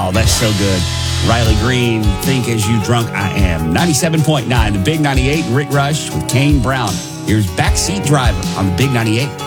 Oh, that's so good. Riley Green, Think As You Drunk I Am. 97.9, the Big 98, Rick Rush with Kane Brown. Here's Backseat Driver on the Big 98.